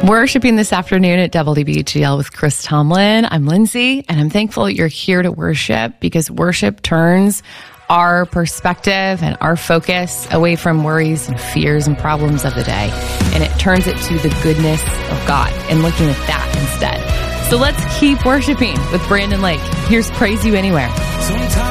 Worshiping this afternoon at WBGL with Chris Tomlin. I'm Lindsay, and I'm thankful you're here to worship because worship turns our perspective and our focus away from worries and fears and problems of the day, and it turns it to the goodness of God and looking at that instead. So let's keep worshiping with Brandon Lake. Here's Praise You Anywhere.